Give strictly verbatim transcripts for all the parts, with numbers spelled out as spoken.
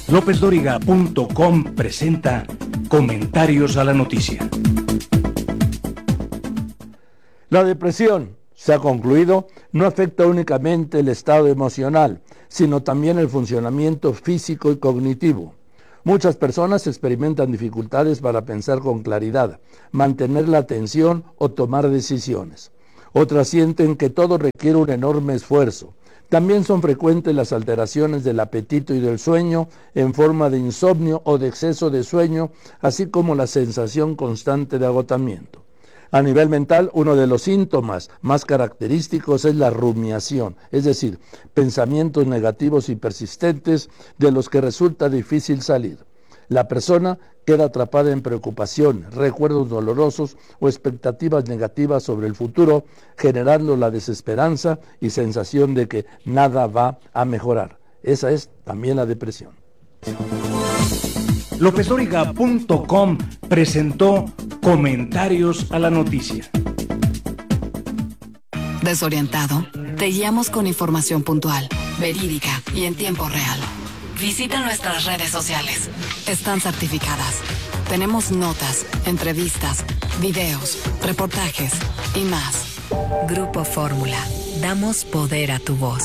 López Dóriga punto com presenta Comentarios a la Noticia. La depresión, se ha concluido, no afecta únicamente el estado emocional, sino también el funcionamiento físico y cognitivo. Muchas personas experimentan dificultades para pensar con claridad, mantener la atención o tomar decisiones. Otras sienten que todo requiere un enorme esfuerzo. También son frecuentes las alteraciones del apetito y del sueño en forma de insomnio o de exceso de sueño, así como la sensación constante de agotamiento. A nivel mental, uno de los síntomas más característicos es la rumiación, es decir, pensamientos negativos y persistentes de los que resulta difícil salir. La persona queda atrapada en preocupación, recuerdos dolorosos o expectativas negativas sobre el futuro, generando la desesperanza y sensación de que nada va a mejorar. Esa es también la depresión. López Dóriga punto com presentó Comentarios a la Noticia. Desorientado, te guiamos con información puntual, verídica y en tiempo real. Visita nuestras redes sociales. Están certificadas. Tenemos notas, entrevistas, videos, reportajes y más. Grupo Fórmula. Damos poder a tu voz.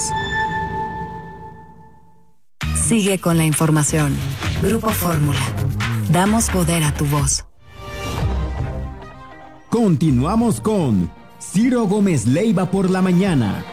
Sigue con la información. Grupo Fórmula. Damos poder a tu voz. Continuamos con Ciro Gómez Leiva por la mañana.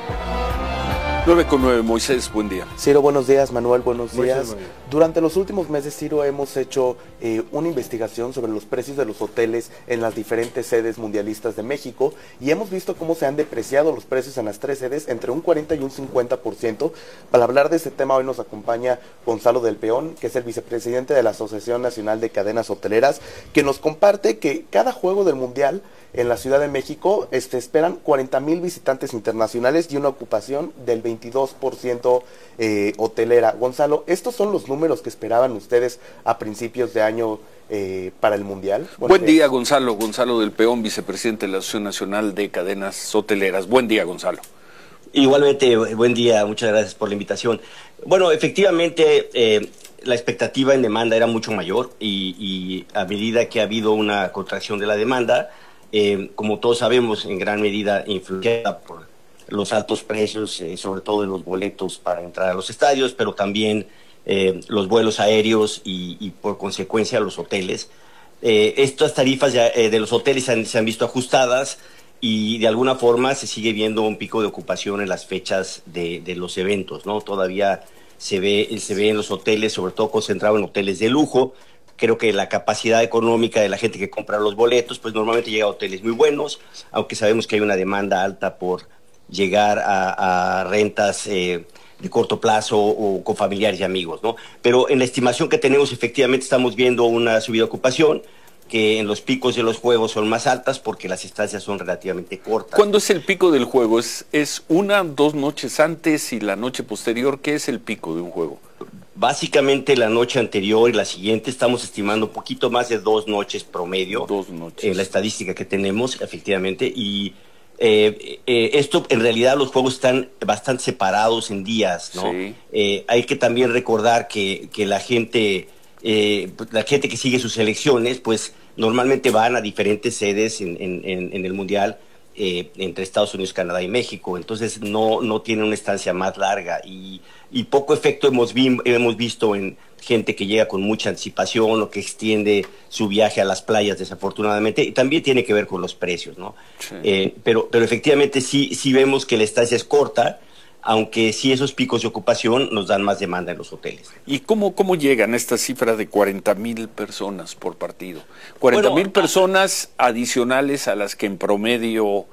nueve con nueve, Moisés, buen día. Ciro, buenos días. Manuel, buenos Moisés, días. Buen día. Durante los últimos meses, Ciro, hemos hecho eh, una investigación sobre los precios de los hoteles en las diferentes sedes mundialistas de México y hemos visto cómo se han depreciado los precios en las tres sedes entre un cuarenta y un cincuenta por ciento. Para hablar de este tema hoy nos acompaña Gonzalo del Peón, que es el vicepresidente de la Asociación Nacional de Cadenas Hoteleras, que nos comparte que cada juego del Mundial en la Ciudad de México este, esperan cuarenta mil visitantes internacionales y una ocupación del veintidós por ciento eh, hotelera. Gonzalo, ¿estos son los números que esperaban ustedes a principios de año eh, para el Mundial? Bueno, Buen día, Gonzalo. Gonzalo del Peón, vicepresidente de la Asociación Nacional de Cadenas Hoteleras. Buen día, Gonzalo. Igualmente, buen día. Muchas gracias por la invitación. Bueno, efectivamente, eh, la expectativa en demanda era mucho mayor y, y a medida que ha habido una contracción de la demanda, Eh, como todos sabemos, en gran medida influenciada por los altos precios, eh, sobre todo de los boletos para entrar a los estadios, pero también eh, los vuelos aéreos y, y por consecuencia los hoteles. Eh, estas tarifas ya, eh, de los hoteles se han, se han visto ajustadas y de alguna forma se sigue viendo un pico de ocupación en las fechas de, de los eventos, ¿no? Todavía se ve, se ve en los hoteles, sobre todo concentrado en hoteles de lujo. Creo que la capacidad económica de la gente que compra los boletos, pues normalmente llega a hoteles muy buenos, aunque sabemos que hay una demanda alta por llegar a, a rentas eh, de corto plazo o con familiares y amigos, ¿no? Pero en la estimación que tenemos, efectivamente estamos viendo una subida de ocupación, que en los picos de los juegos son más altas porque las estancias son relativamente cortas. ¿Cuándo es el pico del juego? ¿Es, es una, dos noches antes y la noche posterior? ¿Qué es el pico de un juego? Básicamente la noche anterior y la siguiente estamos estimando un poquito más de dos noches promedio. Dos noches. En la estadística que tenemos, efectivamente. Y eh, eh, esto, en realidad, los juegos están bastante separados en días, ¿no? Sí. Eh, hay que también recordar que, que la gente, eh, la gente que sigue sus elecciones, pues normalmente van a diferentes sedes en, en, en, en el Mundial, eh, entre Estados Unidos, Canadá y México. Entonces no, no tienen una estancia más larga y y poco efecto hemos, vi, hemos visto en gente que llega con mucha anticipación o que extiende su viaje a las playas, desafortunadamente, y también tiene que ver con los precios, ¿no? Sí. Eh, pero, pero efectivamente sí, sí vemos que la estancia es corta, aunque sí esos picos de ocupación nos dan más demanda en los hoteles. ¿Y cómo, cómo llegan a esta cifra de cuarenta mil personas por partido? cuarenta mil bueno, personas adicionales a las que en promedio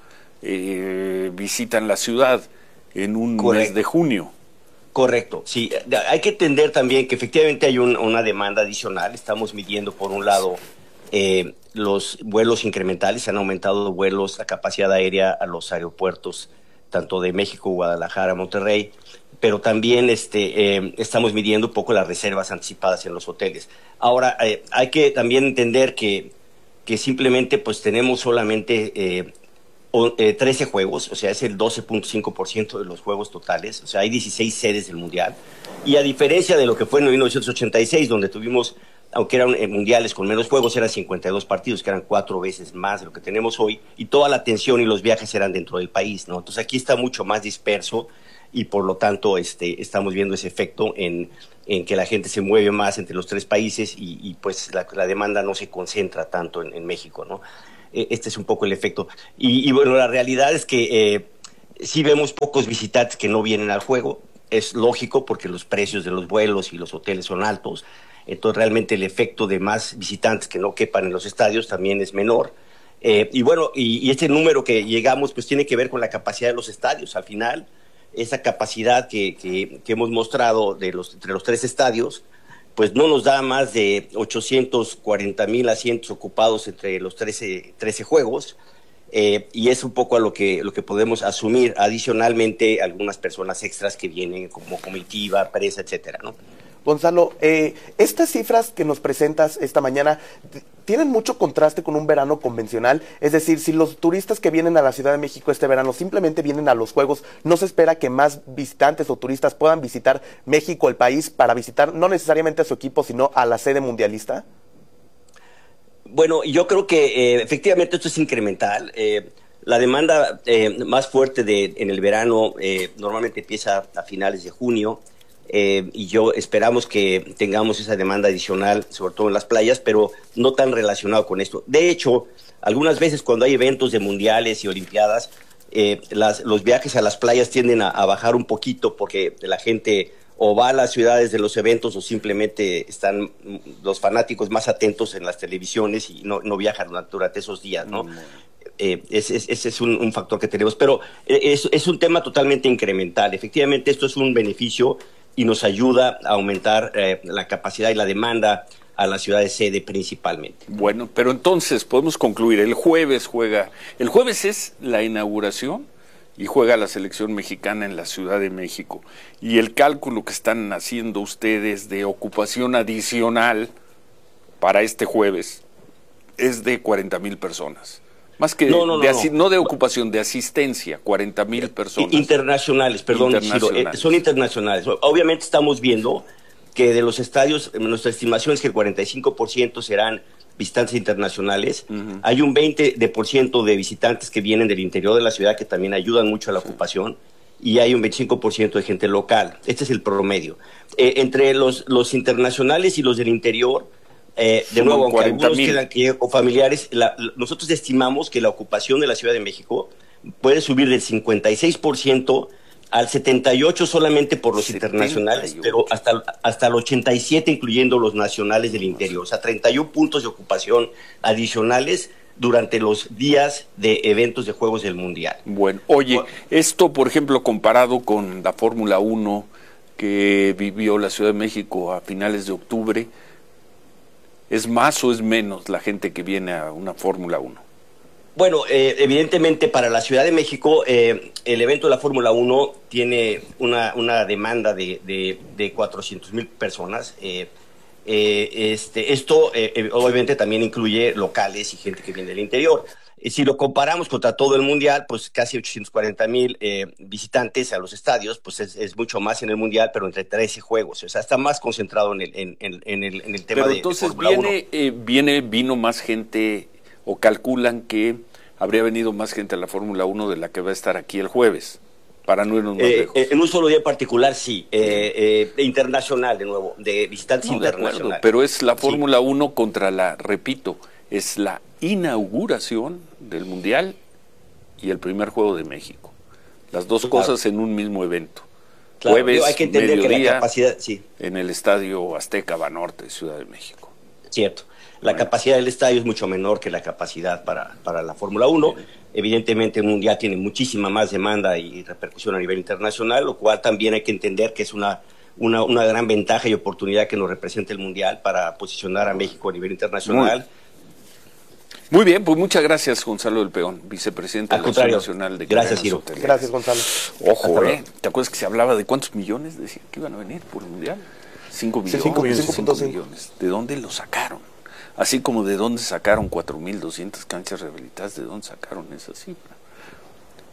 eh, visitan la ciudad en un correcto. mes de junio. Correcto, sí. Hay que entender también que efectivamente hay un, una demanda adicional. Estamos midiendo, por un lado, eh, los vuelos incrementales. Se han aumentado vuelos, la capacidad aérea a los aeropuertos, tanto de México, Guadalajara, Monterrey, pero también este, eh, estamos midiendo un poco las reservas anticipadas en los hoteles. Ahora, eh, hay que también entender que, que simplemente pues tenemos solamente... Eh, o, eh, trece juegos, o sea, es el doce punto cinco por ciento de los juegos totales, o sea, hay dieciséis sedes del Mundial. Y a diferencia de lo que fue en mil novecientos ochenta y seis, donde tuvimos, aunque eran eh, mundiales con menos juegos, eran cincuenta y dos partidos, que eran cuatro veces más de lo que tenemos hoy, y toda la atención y los viajes eran dentro del país, ¿no? Entonces aquí está mucho más disperso y por lo tanto este, estamos viendo ese efecto en, en que la gente se mueve más entre los tres países y, y pues la, la demanda no se concentra tanto en, en México, ¿no? Este es un poco el efecto. Y, y bueno, la realidad es que eh, sí vemos pocos visitantes que no vienen al juego. Es lógico porque los precios de los vuelos y los hoteles son altos. Entonces realmente el efecto de más visitantes que no quepan en los estadios también es menor. Eh, y bueno, y, y este número que llegamos pues tiene que ver con la capacidad de los estadios. Al final, esa capacidad que, que, que hemos mostrado de los, entre los tres estadios, pues no nos da más de ochocientos cuarenta mil asientos ocupados entre los trece, trece juegos, eh, y es un poco a lo que, lo que podemos asumir. Adicionalmente, algunas personas extras que vienen como comitiva, prensa, etcétera, ¿no? Gonzalo, eh, estas cifras que nos presentas esta mañana tienen mucho contraste con un verano convencional. Es decir, si los turistas que vienen a la Ciudad de México este verano simplemente vienen a los Juegos, ¿no se espera que más visitantes o turistas puedan visitar México, el país, para visitar no necesariamente a su equipo, sino a la sede mundialista? Bueno, yo creo que eh, efectivamente esto es incremental. Eh, la demanda eh, más fuerte de, en el verano eh, normalmente empieza a finales de junio. Eh, y yo esperamos que tengamos esa demanda adicional, sobre todo en las playas, pero no tan relacionado con esto. De hecho, algunas veces cuando hay eventos de mundiales y olimpiadas, eh, las, los viajes a las playas tienden a, a bajar un poquito porque la gente o va a las ciudades de los eventos o simplemente están los fanáticos más atentos en las televisiones y no, no viajan durante, durante esos días, ¿no? Mm. Eh, ese es, es, es un, un factor que tenemos, pero es, es un tema totalmente incremental. Efectivamente, esto es un beneficio y nos ayuda a aumentar eh, la capacidad y la demanda a la ciudad de sede principalmente. Bueno, pero entonces podemos concluir, el jueves juega, el jueves es la inauguración y juega la selección mexicana en la Ciudad de México. Y el cálculo que están haciendo ustedes de ocupación adicional para este jueves es de cuarenta mil personas. Más que no, no, de, no, no. no de ocupación, de asistencia, cuarenta mil personas. Internacionales, perdón, internacionales. Ciro, eh, son internacionales. Obviamente estamos viendo que de los estadios, nuestra estimación es que el cuarenta y cinco por ciento serán visitantes internacionales. Uh-huh. Hay un veinte por ciento de visitantes que vienen del interior de la ciudad que también ayudan mucho a la sí. ocupación. Y hay un veinticinco por ciento de gente local. Este es el promedio. Eh, entre los, los internacionales y los del interior, Eh, de nuevo, aunque algunos quedan que, o familiares, la, la, nosotros estimamos que la ocupación de la Ciudad de México puede subir del cincuenta y seis por ciento al setenta y ocho por ciento solamente por los setenta y ocho internacionales, pero hasta, hasta el ochenta y siete por ciento incluyendo los nacionales del interior. O sea, treinta y uno puntos de ocupación adicionales durante los días de eventos de Juegos del Mundial. Bueno, oye, bueno, esto, por ejemplo, comparado con la Fórmula uno que vivió la Ciudad de México a finales de octubre, ¿es más o es menos la gente que viene a una Fórmula uno? Bueno, eh, evidentemente para la Ciudad de México eh, el evento de la Fórmula uno tiene una, una demanda de, de, de cuatrocientas mil personas. Eh, eh, este, esto eh, obviamente también incluye locales y gente que viene del interior. Eh, si lo comparamos contra todo el Mundial, pues casi ochocientos cuarenta mil eh, visitantes a los estadios, pues es, es mucho más en el Mundial, pero entre trece juegos. O sea, está más concentrado en el, en, en, en el, en el tema pero de, entonces de Fórmula viene, uno. Eh, viene, vino más gente, o calculan que habría venido más gente a la Fórmula uno de la que va a estar aquí el jueves, para no irnos más eh, lejos. En un solo día en particular, sí. Eh, eh, internacional, de nuevo, de visitantes no, internacionales. De acuerdo, pero es la Fórmula sí. uno contra la, repito, es la inauguración del Mundial y el primer Juego de México. Las dos claro. cosas en un mismo evento. Claro, Jueves, hay que entender mediodía, que la capacidad, sí. en el Estadio Azteca Banorte, Ciudad de México. Cierto. La bueno. capacidad del estadio es mucho menor que la capacidad para, para la Fórmula uno. Sí. Evidentemente, el Mundial tiene muchísima más demanda y repercusión a nivel internacional, lo cual también hay que entender que es una, una, una gran ventaja y oportunidad que nos representa el Mundial para posicionar a México a nivel internacional. Muy. Muy bien, pues muchas gracias, Gonzalo del Peón, vicepresidente Al de la Asociación Nacional de Gracias, Ciro. Hoteleras. Gracias, Gonzalo. Ojo, ¿eh? ¿Te acuerdas que se hablaba de cuántos millones decían que iban a venir por el Mundial? Cinco millones. Sí, cinco millones. Cinco millones. ¿De dónde lo sacaron? Así como de dónde sacaron cuatro mil doscientas canchas rehabilitadas, ¿de dónde sacaron esa cifra?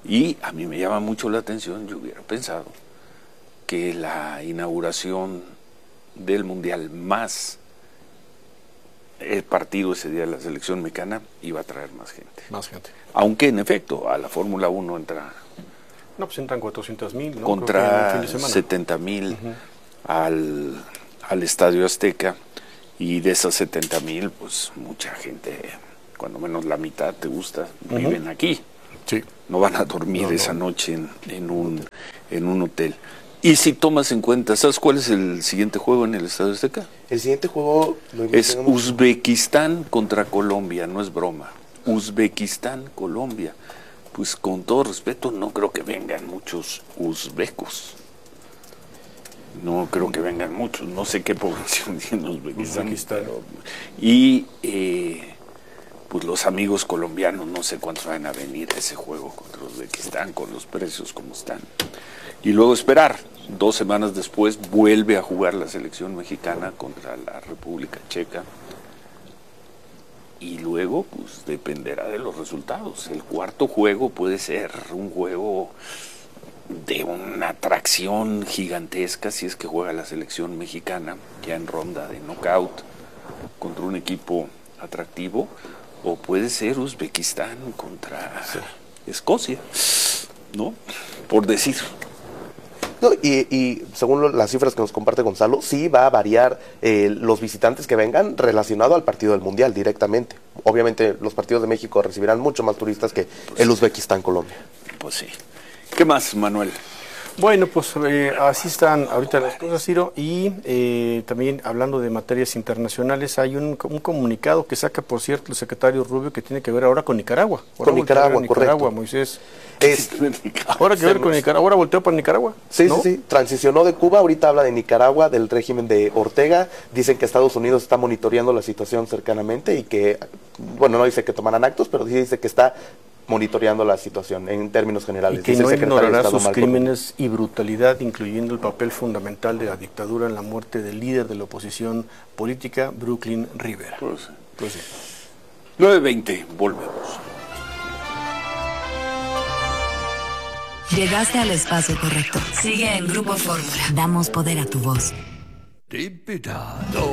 Y a mí me llama mucho la atención, yo hubiera pensado que la inauguración del Mundial más el partido ese día de la selección mexicana iba a traer más gente. Más gente. Aunque en efecto a la Fórmula uno entra... No, pues entran cuatrocientos mil, ¿no? Contra setenta mil uh-huh. al, al Estadio Azteca, y de esas setenta mil, pues mucha gente, cuando menos la mitad te gusta, uh-huh. viven aquí. Sí. No van a dormir no, esa no. noche en, en, un, en un hotel. Y si tomas en cuenta, ¿sabes cuál es el siguiente juego en el Estadio Azteca? El siguiente juego lo es Uzbekistán contra Colombia, no es broma. Uzbekistán, Colombia. Pues con todo respeto, no creo que vengan muchos uzbecos. No creo que vengan muchos. No sé qué población tiene Uzbekistán. Uzbekistán. Pero, y eh, pues los amigos colombianos, no sé cuántos van a venir a ese juego contra Uzbekistán, con los precios como están. Y luego esperar. Dos semanas después vuelve a jugar la selección mexicana contra la República Checa. Y luego, pues, dependerá de los resultados. El cuarto juego puede ser un juego de una atracción gigantesca si es que juega la selección mexicana, ya en ronda de knockout, contra un equipo atractivo, o puede ser Uzbekistán contra sí. Escocia, ¿no? Por decir... No, y, y según las cifras que nos comparte Gonzalo, sí va a variar eh, los visitantes que vengan relacionado al partido del Mundial directamente. Obviamente los partidos de México recibirán mucho más turistas que pues el Uzbekistán, Colombia. Pues sí. ¿Qué más, Manuel? Bueno, pues eh, así están ahorita las cosas, Ciro, y eh, también hablando de materias internacionales, hay un, un comunicado que saca, por cierto, el secretario Rubio, que tiene que ver ahora con Nicaragua. Ahora con Nicaragua, Nicaragua, correcto. Moisés. Es, ahora que ver con Nicaragua, ahora volteó para Nicaragua. Sí, ¿no? sí, sí, transicionó de Cuba, ahorita habla de Nicaragua, del régimen de Ortega. Dicen que Estados Unidos está monitoreando la situación cercanamente y que, bueno, no dice que tomarán actos, pero sí dice que está monitoreando la situación en términos generales. Y que no ignorará sus crímenes y brutalidad, incluyendo el papel fundamental de la dictadura en la muerte del líder de la oposición política, Brooklyn Rivera. Pues sí. Pues sí. nueve veinte, volvemos. Llegaste al espacio correcto. Sigue en Grupo Fórmula. Damos poder a tu voz. Diputado.